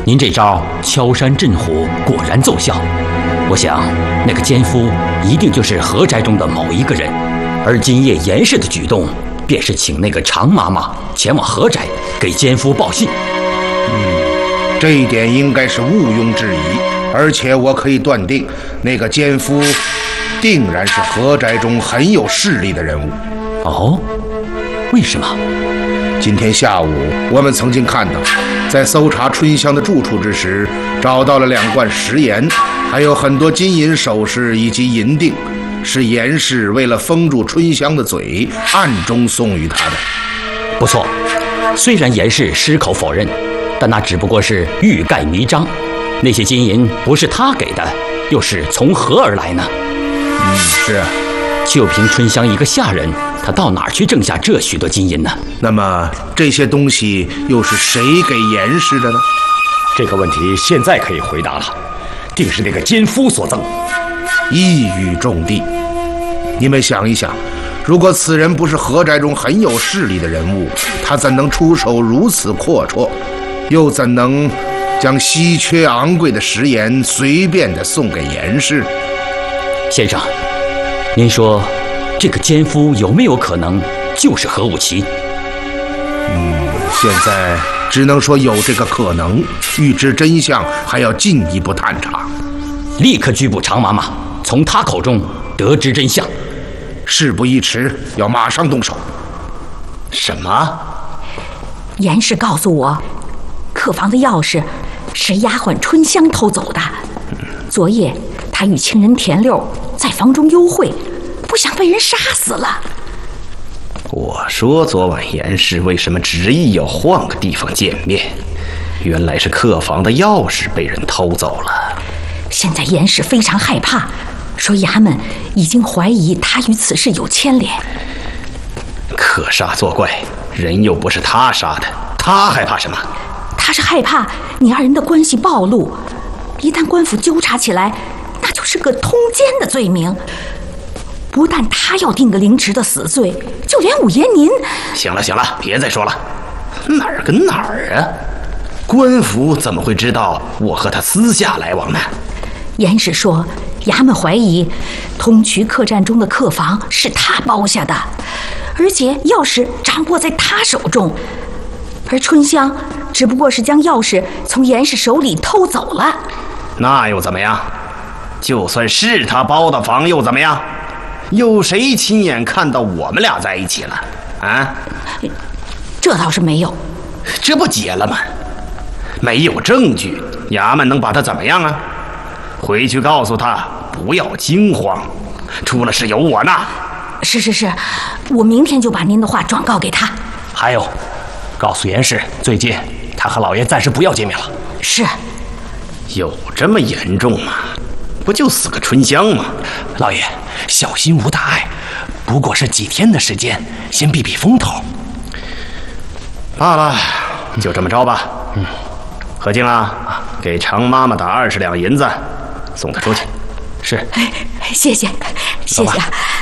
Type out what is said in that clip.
您这招敲山震虎果然奏效。我想，那个奸夫一定就是何宅中的某一个人，而今夜严氏的举动，便是请那个常妈妈前往何宅给奸夫报信。 这一点应该是毋庸置疑，而且我可以断定，那个奸夫定然是何宅中很有势力的人物。 哦，为什么？ 今天下午，我们曾经看到，在搜查春香的住处之时，找到了2罐食盐，还有很多金银首饰以及银锭，是严氏为了封住春香的嘴，暗中送与他的。 不错，虽然严氏矢口否认，但那只不过是欲盖弥彰。那些金银不是他给的，又是从何而来呢？ 是啊， 就凭春香一个下人，他到哪儿去挣下这许多金银呢？ 那么这些东西又是谁给严氏的呢？ 这个问题现在可以回答了，定是那个奸夫所赠。 一语中的。你们想一想，如果此人不是何宅中很有势力的人物，他怎能出手如此阔绰，又怎能将稀缺昂贵的食盐随便地送给严氏？ 先生，您说这个奸夫有没有可能就是何武奇？ 现在只能说有这个可能，欲知真相还要进一步探查。 立刻拘捕常妈妈，从她口中得知真相。 事不宜迟，要马上动手。 什么？ 严氏告诉我，客房的钥匙是丫鬟春香偷走的。昨夜她与情人田六在房中幽会，不想被人杀死了。 我说昨晚严氏为什么执意要换个地方见面？原来是客房的钥匙被人偷走了。 现在严氏非常害怕，说衙门已经怀疑他与此事有牵连。 可杀作怪，人又不是他杀的，他害怕什么？ 他是害怕你二人的关系暴露，一旦官府纠察起来，那就是个通奸的罪名。不但他要定个凌迟的死罪，就连五爷您…… 行了行了，别再说了，哪儿跟哪儿啊？官府怎么会知道我和他私下来往呢？ 严氏说，衙门怀疑通衢客栈中的客房是他包下的，而且钥匙掌握在他手中，而春香只不过是将钥匙从严氏手里偷走了。 那又怎么样？就算是他包的房又怎么样？有谁亲眼看到我们俩在一起了啊？ 这倒是没有。 这不结了吗？没有证据，衙门能把他怎么样啊？回去告诉他不要惊慌，出了事有我呢。 是，我明天就把您的话转告给他。 还有，告诉严氏，最近他和老爷暂时不要见面了。 是。 有这么严重吗？不就死个春香吗？ 老爷，小心无大碍，不过是几天的时间，先避避风头。 罢了，就这么着吧。何静啊，给常妈妈打20两银子，送她出去。 是。 谢谢啊。